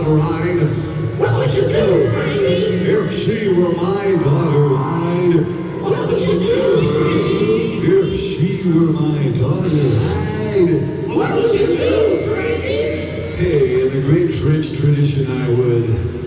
ride. What would you do, Frankie? If she were my daughter, I'd. What would you do, Frankie? If she were my daughter, I'd. What would you do, Frankie? Hey, in the great French tradition, I would.